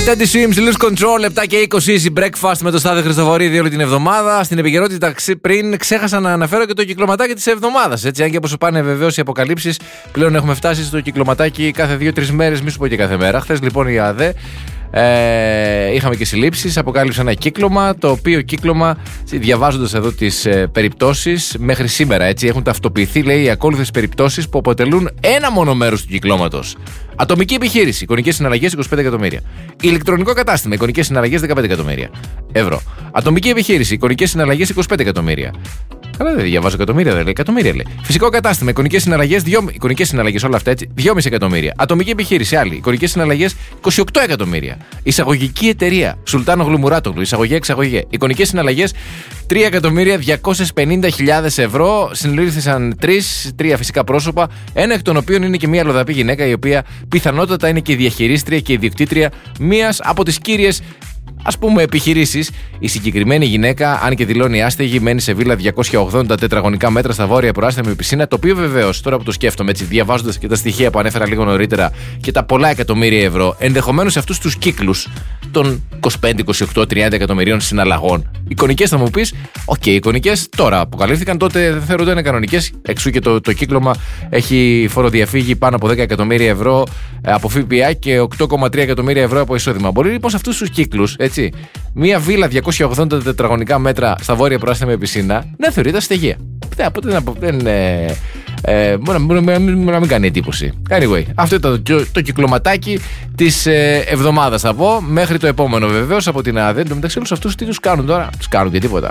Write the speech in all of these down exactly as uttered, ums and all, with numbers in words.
Teddy Swims, Lose Control, επτά και είκοσι, Easy Breakfast με το Στάδιο Χριστοφορίδη όλη την εβδομάδα. Στην επικαιρότητα πριν ξέχασα να αναφέρω και το κυκλοματάκι της εβδομάδας. Έτσι, αν και όπως πάνε βεβαίως οι αποκαλύψεις, πλέον έχουμε φτάσει στο κυκλοματάκι κάθε δύο τρεις μέρες, μη σου πω και κάθε μέρα. Χθες λοιπόν η ΑΔΕ ε, είχαμε και συλλήψεις, αποκάλυψαν ένα κύκλωμα, το οποίο κύκλωμα, διαβάζοντας εδώ τις ε, περιπτώσεις, μέχρι σήμερα έτσι έχουν ταυτοποιηθεί, λέει, οι ακόλουθες περιπτώσεις που αποτελούν ένα μόνο μέρος του κυκλώματος. Ατομική επιχείρηση, εικονικές συναλλαγές είκοσι πέντε εκατομμύρια. Ηλεκτρονικό κατάστημα, εικονικές συναλλαγές δεκαπέντε εκατομμύρια ευρώ. Ατομική επιχείρηση, εικονικές συναλλαγές είκοσι πέντε εκατομμύρια. Καλά, δεν διαβάζω εκατομμύρια, δεν λέει. Εκατομμύρια λέει. Φυσικό κατάστημα, εικονικές συναλλαγές, εικονικές συναλλαγές, όλα αυτά έτσι, δυόμισι εκατομμύρια. Ατομική επιχείρηση, άλλη, εικονικές συναλλαγές είκοσι οκτώ εκατομμύρια. Εισαγωγική εταιρεία, Σουλτάνο Γλουμουράτογλου, εισαγωγή-εξαγωγή. Εικονικές συναλλαγές τρία εκατομμύρια διακόσιες πενήντα χιλιάδες ευρώ. Συνελήφθησαν τρεις, τρία φυσικά πρόσωπα, ένα εκ των οποίων είναι και μια αλλοδαπή γυναίκα, η οποία πιθανότατα είναι και η διαχειρίστρια και η ιδιοκτήτρια μίας από τις κύριες, ας πούμε, επιχειρήσεις. Η συγκεκριμένη γυναίκα, αν και δηλώνει άστεγη, μένει σε βίλα διακόσια ογδόντα τετραγωνικά μέτρα στα βόρεια προάστια με πισίνα. Το οποίο βεβαίως, τώρα που το σκέφτομαι έτσι, διαβάζοντας και τα στοιχεία που ανέφερα λίγο νωρίτερα και τα πολλά εκατομμύρια ευρώ, ενδεχομένως σε αυτούς τους κύκλους των είκοσι πέντε, είκοσι οκτώ, τριάντα εκατομμυρίων συναλλαγών. Εικονικές θα μου πεις, οκ, okay, εικονικές τώρα αποκαλύφθηκαν, τότε δεν θεωρούνται είναι κανονικές. Εξού και το, το κύκλωμα έχει φοροδιαφύγει πάνω από δέκα εκατομμύρια ευρώ από ΦΠΑ και οκτώ κόμμα τρία εκατομμύρια ευρώ από εισόδημα. Μπορεί λοιπόν σε αυτούς τους κύκλους, έτσι, μία βίλα διακόσια ογδόντα τετραγωνικά μέτρα στα βόρεια προάστια με πισίνα να θεωρείται αστεγία. Δεν, δεν, ε, ε, μπορεί να μην κάνει εντύπωση. Anyway, αυτό ήταν το, το κυκλωματάκι της ε, εβδομάδας, θα πω, μέχρι το επόμενο βεβαίως από την ΑΔΕ. Εν τω μεταξύ, όλους αυτούς τι τους κάνουν τώρα? Τους κάνουν και τίποτα?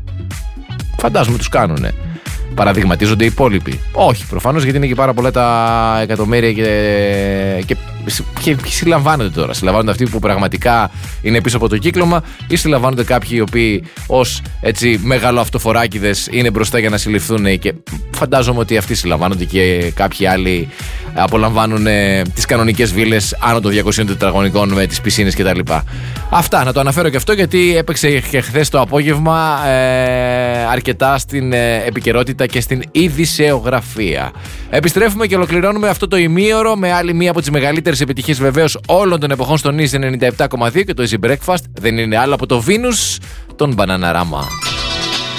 Φαντάζομαι τους κάνουνε. Παραδειγματίζονται οι υπόλοιποι? Όχι, προφανώς, γιατί είναι και πάρα πολλά τα εκατομμύρια και, και, και, και συλλαμβάνονται τώρα. Συλλαμβάνονται αυτοί που πραγματικά είναι πίσω από το κύκλωμα, ή συλλαμβάνονται κάποιοι οι οποίοι ως έτσι μεγαλοαυτοφοράκηδες είναι μπροστά για να συλληφθούν, και φαντάζομαι ότι αυτοί συλλαμβάνονται και κάποιοι άλλοι απολαμβάνουν ε, τις κανονικές βίλες άνω των διακοσίων τετραγωνικών με τις πισίνες κτλ. Αυτά, να το αναφέρω και αυτό, γιατί έπαιξε και χθες το απόγευμα ε, αρκετά στην ε, επικαιρότητα και στην ειδησεογραφία. Επιστρέφουμε και ολοκληρώνουμε αυτό το ημίωρο με άλλη μία από τις μεγαλύτερες επιτυχίες βεβαίως όλων των εποχών στον Easy ενενήντα επτά κόμμα δύο, και το Easy Breakfast δεν είναι άλλο από το Venus, τον Bananarama.